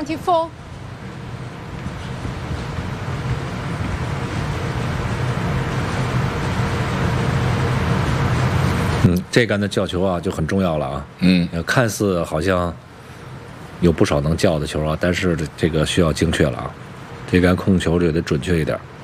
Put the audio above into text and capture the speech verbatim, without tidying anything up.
twenty-four. 嗯，这杆的叫球啊就很重要了啊。 嗯， 看似好像有不少能叫的球啊，但是这个需要精确了啊，这杆控球就得准确一点。